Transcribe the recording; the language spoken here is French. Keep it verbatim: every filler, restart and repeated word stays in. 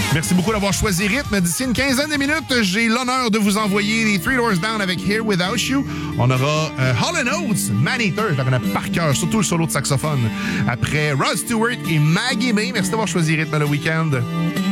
Merci beaucoup d'avoir choisi Rythme. D'ici une quinzaine de minutes, j'ai l'honneur de vous envoyer les Three Doors Down avec Here Without You. On aura euh, Hall and Oates, Man-Eater, je la connais par cœur, surtout le solo de saxophone. Après Rod Stewart et Maggie May. Merci d'avoir choisi Rythme le week-end.